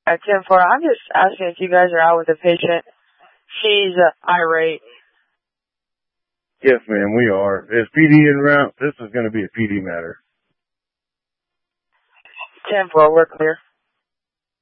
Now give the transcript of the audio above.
At 10-4, I'm just asking if you guys are out with a patient. She's irate. Yes, ma'am, we are. Is PD en route? This is going to be a PD matter. 10-4, we're clear.